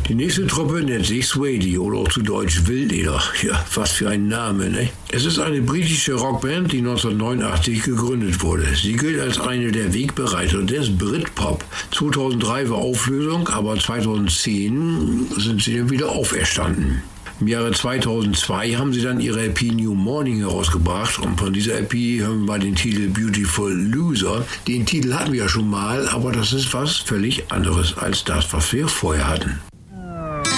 Die nächste Truppe nennt sich Suede oder auch zu Deutsch Wildleder. Ja, was für ein Name, ne? Es ist eine britische Rockband, die 1989 gegründet wurde. Sie gilt als eine der Wegbereiter des Britpop. 2003 war Auflösung, aber 2010 sind sie dann wieder auferstanden. Im Jahre 2002 haben sie dann ihre EP New Morning herausgebracht und von dieser EP hören wir mal den Titel Beautiful Loser. Den Titel hatten wir ja schon mal, aber das ist was völlig anderes als das, was wir vorher hatten.